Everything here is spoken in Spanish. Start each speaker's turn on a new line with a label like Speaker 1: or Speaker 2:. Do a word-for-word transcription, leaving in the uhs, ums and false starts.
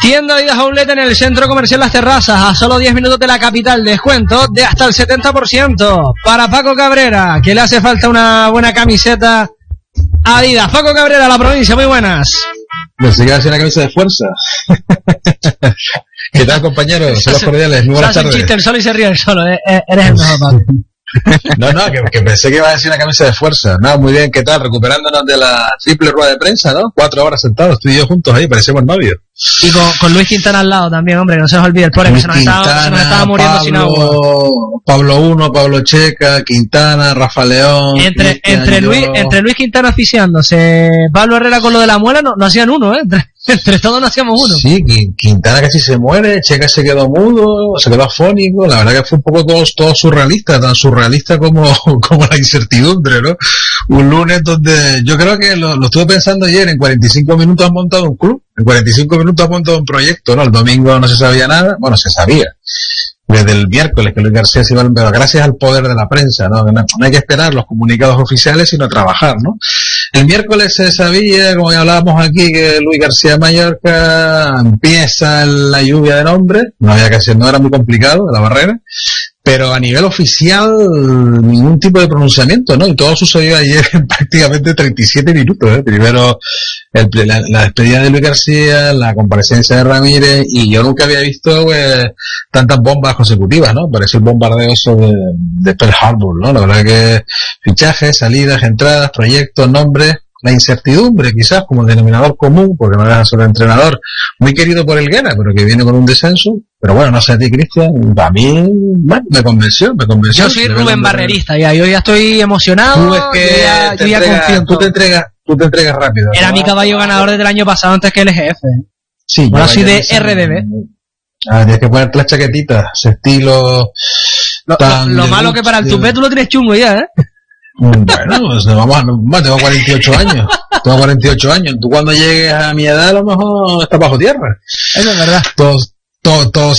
Speaker 1: Tienda Adidas Outlet en el Centro Comercial Las Terrazas, a solo diez minutos de la capital. Descuento de hasta el setenta por ciento. Para Paco Cabrera, que le hace falta una buena camiseta Adidas. Paco Cabrera, la provincia, muy buenas.
Speaker 2: Pensé que iba a ser una camisa de fuerza. ¿Qué tal, compañeros? Saludos cordiales, muy buenas tardes.
Speaker 1: Se hace un chiste el solo y se ríe el solo, eh, eh, eres el mejor, Paco.
Speaker 2: No, no, que, que pensé que iba a decir una camisa de fuerza. No, muy bien, ¿qué tal? Recuperándonos de la triple rueda de prensa, ¿no? Cuatro horas sentados, tú y yo juntos ahí, parecemos novios.
Speaker 1: Y con, con Luis Quintana al lado también, hombre, que no se nos olvide el pobre, que se nos, Quintana, estaba, se nos estaba muriendo
Speaker 2: Pablo,
Speaker 1: sin agua.
Speaker 2: Pablo uno, Pablo Checa, Quintana, Rafa León.
Speaker 1: Entre, entre, Luis, entre Luis Quintana oficiándose, Pablo Herrera con lo de la muela, no, no hacían uno, ¿eh? Entre, entre todos no hacíamos uno.
Speaker 2: Sí, Quintana casi se muere, Checa se quedó mudo, se quedó afónico. La verdad que fue un poco todo, todo surrealista, tan surrealista como, como la incertidumbre, ¿no? Un lunes donde yo creo que lo, lo estuve pensando ayer, en cuarenta y cinco minutos has montado un club, en cuarenta y cinco minutos has montado un proyecto, ¿no? El domingo no se sabía nada, bueno, se sabía desde el miércoles que Luis García se iba, pero gracias al poder de la prensa, ¿no? No, no hay que esperar los comunicados oficiales, sino trabajar, ¿no? El miércoles se sabía, como ya hablábamos aquí, que Luis García Mallorca empieza la lluvia de nombres, no había que hacer, no era muy complicado, la barrera, pero a nivel oficial ningún tipo de pronunciamiento, ¿no? Y todo sucedió ayer en prácticamente treinta y siete minutos, ¿eh? Primero el, la, la despedida de Luis García, la comparecencia de Ramírez, y yo nunca había visto pues, tantas bombas consecutivas, ¿no? Parece el bombardeo eso de, de Pearl Harbor, ¿no? La verdad que fichajes, salidas, entradas, proyectos, nombres, la incertidumbre quizás como denominador común, porque no deja ser entrenador muy querido por el Guera, pero que viene con un descenso. Pero bueno, no sé a ti, Cristian, a mí bueno, me convenció, me convenció.
Speaker 1: Yo soy Rubén Barrerista, ya, yo ya estoy emocionado.
Speaker 2: Tú es que
Speaker 1: ya,
Speaker 2: te,
Speaker 1: yo
Speaker 2: entrega,
Speaker 1: ya
Speaker 2: tú te entregas, tú te entregas rápido.
Speaker 1: Era
Speaker 2: ¿no?
Speaker 1: mi caballo ganador desde el año pasado antes que el G F.
Speaker 2: Sí,
Speaker 1: ahora soy de R D B.
Speaker 2: Ah, tienes que ponerte las chaquetitas, ese estilo.
Speaker 1: Lo, tan lo, lo malo que para el tupé tú lo tienes chungo ya, ¿eh?
Speaker 2: Bueno, pues vamos, a, tengo cuarenta y ocho años. Tengo cuarenta y ocho años. Tú cuando llegues a mi edad a lo mejor estás bajo tierra.
Speaker 1: Eso es verdad.
Speaker 2: Todos, todos, todos